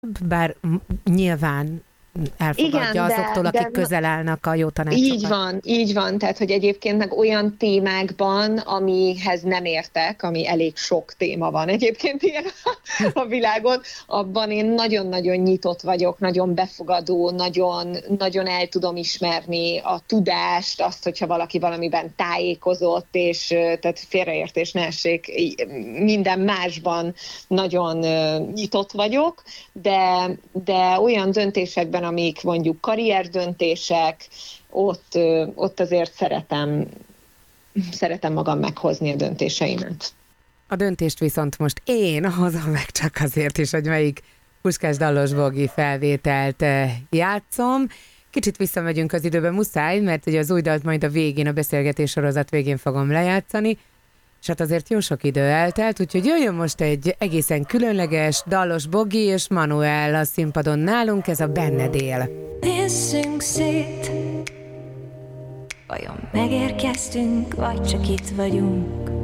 bár nyilván elfogadja Igen, azoktól, akik közel állnak a jó tanácsokat. így van, tehát hogy egyébként meg olyan témákban, amihez nem értek, ami elég sok téma van egyébként ilyen a világon, abban én nagyon-nagyon nyitott vagyok, nagyon befogadó, nagyon el tudom ismerni a tudást, azt, hogyha valaki valamiben tájékozott, és tehát félreértés ne essék, minden másban nagyon nyitott vagyok, de olyan döntésekben, amik mondjuk karrierdöntések, ott azért szeretem magam meghozni a döntéseimet. A döntést viszont most én hozom meg csak azért is, hogy melyik Puskás Dallos Bogi felvételt játszom. Kicsit visszamegyünk az időbe, muszáj, mert ugye az új dalt majd a végén, a beszélgetés sorozat végén fogom lejátszani, és hát azért jó sok idő eltelt, úgyhogy jöjjön most egy egészen különleges Dallos Bogi és Manuel a színpadon nálunk, ez a Benned él. Nézzünk szét, vajon megérkeztünk, vagy csak itt vagyunk?